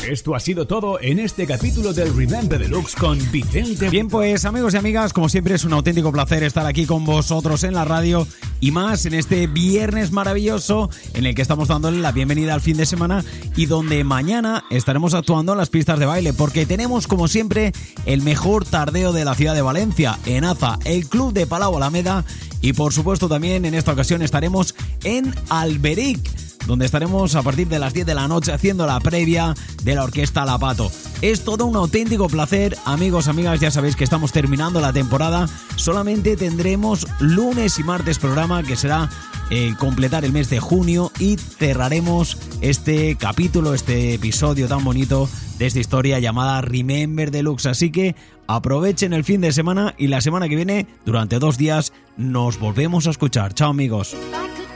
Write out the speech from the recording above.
Esto ha sido todo en este capítulo del Remember Deluxe con Vicente. Bien, pues amigos y amigas, como siempre es un auténtico placer estar aquí con vosotros en la radio y más en este viernes maravilloso en el que estamos dándole la bienvenida al fin de semana y donde mañana estaremos actuando en las pistas de baile porque tenemos como siempre el mejor tardeo de la ciudad de Valencia, en Aza, el Club de Palau Alameda, y por supuesto también en esta ocasión estaremos en Alberic, donde estaremos a partir de las 10 de la noche haciendo la previa de la Orquesta La Pato. Es todo un auténtico placer, amigos, amigas, ya sabéis que estamos terminando la temporada, solamente tendremos lunes y martes programa, que será completar el mes de junio, y cerraremos este capítulo, este episodio tan bonito de esta historia llamada Remember Deluxe, así que aprovechen el fin de semana y la semana que viene, durante 2 días, nos volvemos a escuchar. Chao, amigos.